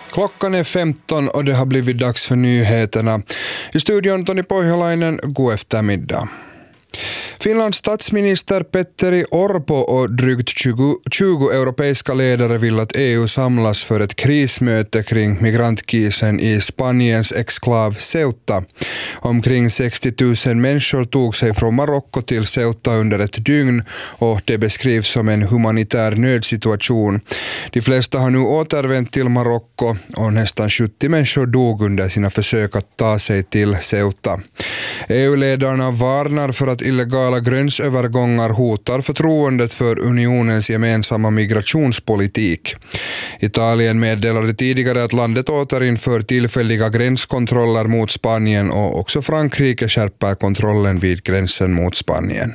Klockan är 15 och det har blivit dags för nyheterna. I studion Toni Pohjolainen, god eftermiddag. Finlands statsminister Petteri Orpo och drygt 20 europeiska ledare vill att EU samlas för ett krismöte kring migrantkrisen i Spaniens exklav Ceuta. Omkring 60 000 människor tog sig från Marocko till Ceuta under ett dygn och det beskrivs som en humanitär nödsituation. De flesta har nu återvänt till Marocko och nästan 70 människor dog under sina försök att ta sig till Ceuta. EU-ledarna varnar för att illegala gränsövergångar hotar förtroendet för unionens gemensamma migrationspolitik. Italien meddelade tidigare att landet återinför tillfälliga gränskontroller mot Spanien och också Frankrike skärper kontrollen vid gränsen mot Spanien.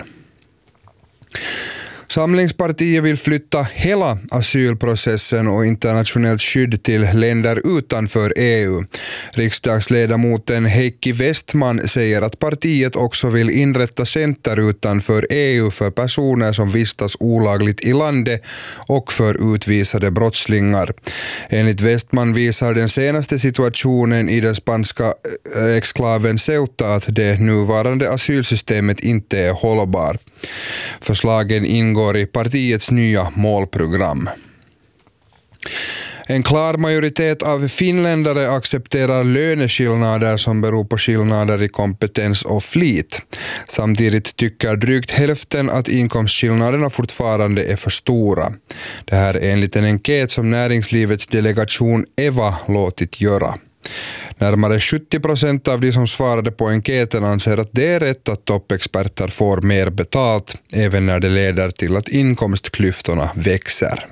Samlingspartiet vill flytta hela asylprocessen och internationellt skydd till länder utanför EU. Riksdagsledamoten Heikki Westman säger att partiet också vill inrätta center utanför EU för personer som vistas olagligt i landet och för utvisade brottslingar. Enligt Westman visar den senaste situationen i den spanska exklaven Ceuta att det nuvarande asylsystemet inte är hållbar. Förslagen ingår i partiets nya målprogram. En klar majoritet av finländare accepterar löneskillnader som beror på skillnader i kompetens och flit. Samtidigt tycker drygt hälften att inkomstskillnaderna fortfarande är för stora. Det här är enligt en enkät som näringslivets delegation EVA låtit göra. Närmare 70% av de som svarade på enkäten anser att det är rätt att toppexperter får mer betalt, även när det leder till att inkomstklyftorna växer.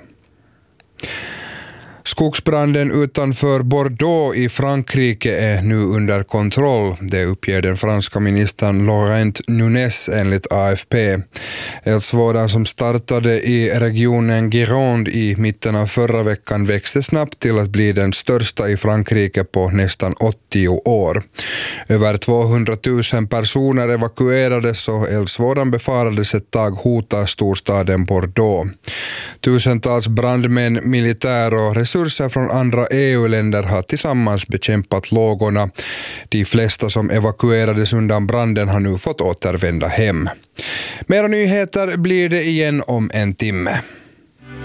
Skogsbranden utanför Bordeaux i Frankrike är nu under kontroll. Det uppger den franska ministern Laurent Nunez enligt AFP. Eldsvådan som startade i regionen Gironde i mitten av förra veckan växte snabbt till att bli den största i Frankrike på nästan 80 år. Över 200 000 personer evakuerades och eldsvådan befarades ett tag hota storstaden Bordeaux. Tusentals brandmän, militär och resurser från andra EU-länder har tillsammans bekämpat lågorna. De flesta som evakuerades undan branden har nu fått återvända hem. Mera nyheter blir det igen om en timme.